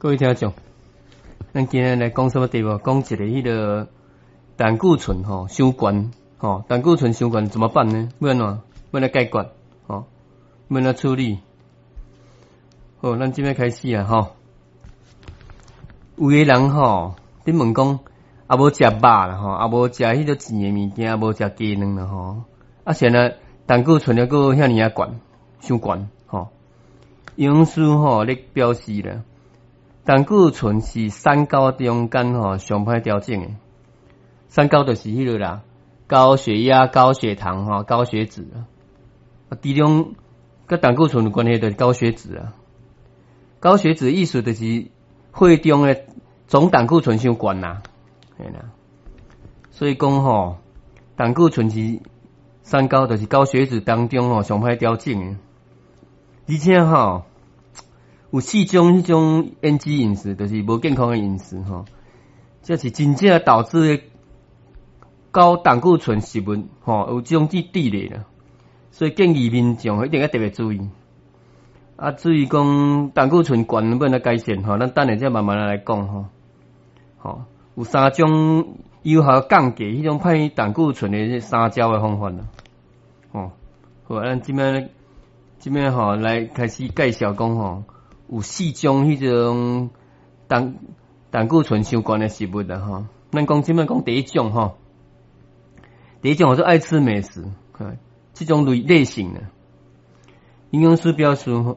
各位听众，咱今日来讲什么题目？讲一个迄个胆固醇伤悬胆固醇伤悬怎么办呢？要安怎？要来解决要来处理？好，咱即摆开始啊有个人你问讲啊无食肉啦啊无食迄个甜的物件，啊无食鸡卵啦现在胆固醇还佫遐尔悬，伤悬营养师咧表示啦。胆固醇是三高中间上歹调整诶，三高就是迄个啦，高血压、高血糖高血脂其中甲胆固醇有关系就是高血脂高血脂意思就是血中诶总胆固醇伤悬啦，所以讲胆固醇是三高就是高血脂当中上歹调整诶，而且有4种迄种烟脂饮食，就是无健康的饮食这是真正导致高胆固醇食物有这种比例啦，所以建议民众一定要特别注意至于讲胆固醇悬要来改善咱等下再慢慢来讲有3种有效降低迄种歹胆固醇的3招的方法啦好，咱这边来开始介绍讲有4种迄种胆固醇相关的食物啦咱讲即摆讲第一种第一种是爱吃美食这种类型的营养师表示